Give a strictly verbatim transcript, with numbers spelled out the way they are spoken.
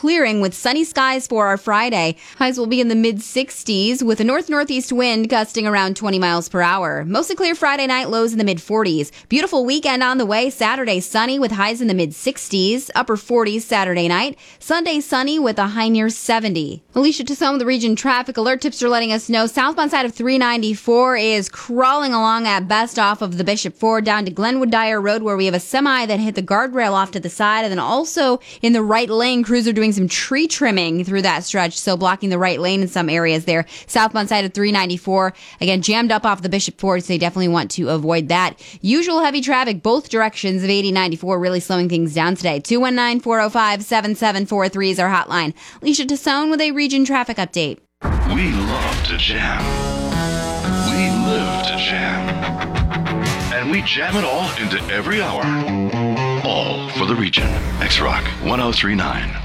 clearing with sunny skies for our Friday. Highs will be in the mid sixties with a north-northeast wind gusting around twenty miles per hour. Mostly clear Friday night, lows in the mid forties. Beautiful weekend on the way. Saturday sunny with highs in the mid sixties, upper forties Saturday night. Sunday sunny with a high near seventy. Alicia Tassone with the region traffic alert. Tips are letting us know southbound side of three ninety-four is crawling along at best off of the Bishop Ford down to Glenwood Dyer Road, where we have a semi that hit the guardrail off to the side, and then also in the right lane, crews are doing some tree trimming through that stretch, so blocking the right lane in some areas there. Southbound side of three ninety-four, again, jammed up off the Bishop Ford, so you definitely want to avoid that. Usual heavy traffic, both directions of eighty ninety-four, really slowing things down today. two one nine, four oh five, seven seven four three is our hotline. Alicia Tassone with a region traffic update. We love to jam. We live to jam. And we jam it all into every hour. All for the region. X-Rock one oh three point nine.